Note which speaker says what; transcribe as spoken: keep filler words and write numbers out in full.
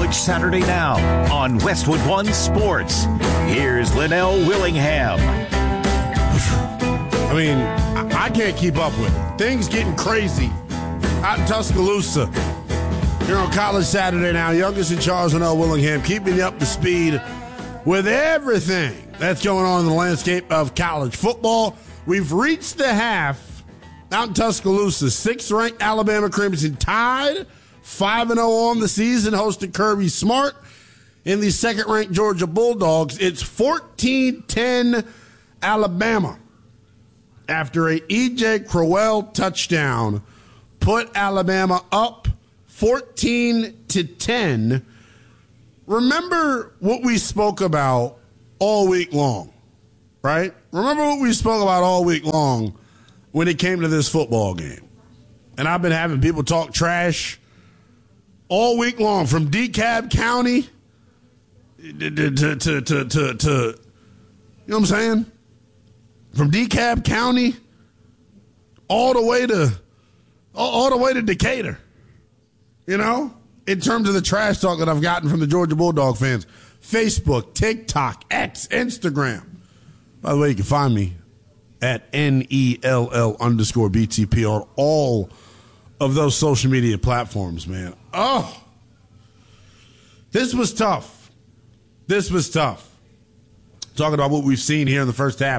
Speaker 1: College Saturday Now on Westwood One Sports. Here's Linnell Willingham.
Speaker 2: I mean, I can't keep up with it. Things getting crazy out in Tuscaloosa. Here on College Saturday Now, Youngest and Charles Linnell Willingham, keeping you up to speed with everything that's going on in the landscape of college football. We've reached the half out in Tuscaloosa. Sixth-ranked Alabama Crimson tied five and oh on the season, hosted Kirby Smart. In the second-ranked Georgia Bulldogs, it's fourteen ten Alabama after a E J Crowell touchdown put Alabama up fourteen to ten. Remember what we spoke about all week long, right? Remember what we spoke about all week long when it came to this football game. And I've been having people talk trash all week long, from DeKalb County to, to, to, to, to, to you know what I'm saying? From DeKalb County all the way to all, all the way to Decatur. You know, in terms of the trash talk that I've gotten from the Georgia Bulldog fans. Facebook, TikTok, X, Instagram. By the way, you can find me at N E L L underscore B T P on all of those social media platforms, man. Oh, this was tough. This was tough. Talking about what we've seen here in the first half.